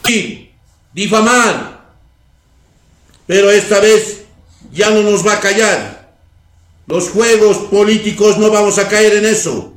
difamar, pero esta vez ya no nos va a callar. Los juegos políticos no vamos a caer en eso.